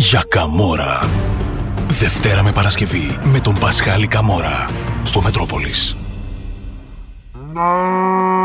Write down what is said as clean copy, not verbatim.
για Καμόρα. Δευτέρα με Παρασκευή, με τον Πασχάλη Καμόρα, στο Μετρόπολης.